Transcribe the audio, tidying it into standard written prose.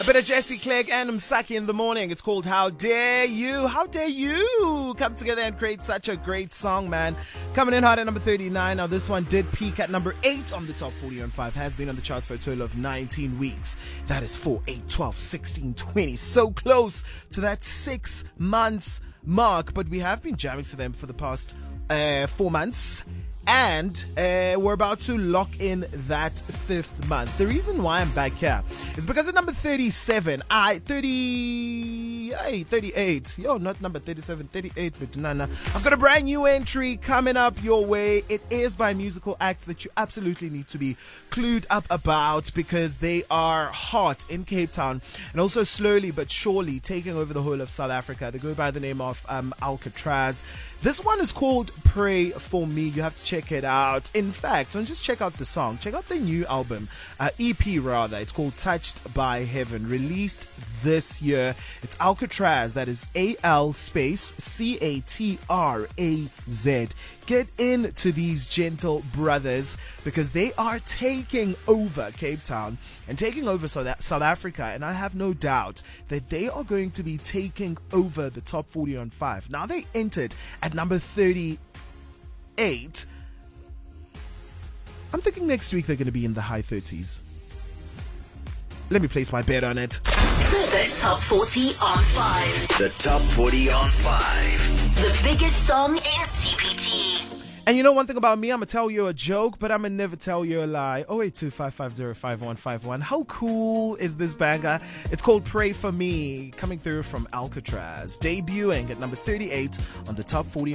A bit of Jesse Clegg and Msaki in the morning. It's called How Dare You? How dare you come together and create such a great song, man. Coming in hot at number 39. Now, this one did peak at number 8 on the top 40 on 5. Has been on the charts for a total of 19 weeks. That is 4, 8, 12, 16, 20. So close to that 6 months mark. But we have been jamming to them for the past 4 months. And we're about to lock in that 5th month. The reason why I'm back here is because at number 37, 38. Yo, not number 37, 38, but Nana. I've got a brand new entry coming up your way. It is by a musical act that you absolutely need to be clued up about because they are hot in Cape Town and also slowly but surely taking over the whole of South Africa. They go by the name of Alcatraz. This one is called Pray For Me. You have to check it out. In fact, don't just check out the song. Check out the new album, EP rather. It's called Touched by Heaven, released this year. It's Alcatraz. That is AL space CATRAZ. Get into these gentle brothers because they are taking over Cape Town and taking over South Africa. And I have no doubt that they are going to be taking over the top 40 on 5. Now, they entered at number 38. I'm thinking next week they're going to be in the high 30s. Let me place my bet on it. The top 40 on 5. The top 40 on 5. The biggest song in CPT. And you know one thing about me, I'm going to tell you a joke, but I'm going to never tell you a lie. 0825505151. How cool is this banger? It's called Pray For Me, coming through from Alcatraz, debuting at number 38 on the top 40.